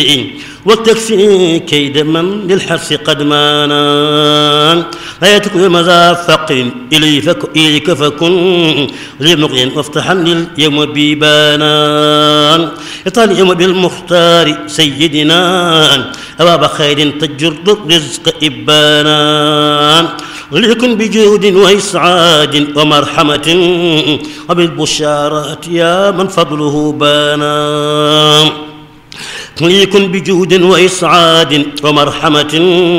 وتكفي كيد من للحرص قد مانا لا يتكن مذا فقر إليك فكن لمقل وافتحا لليوم بيبانا اطال اليوم بالمختار سيدنا أباب خير تجر الرزق إبانا ليكن بجود وإسعاد ومرحمة وبالبشارات يا من فضله بانا ليكن بجود وإسعاد ومرحمة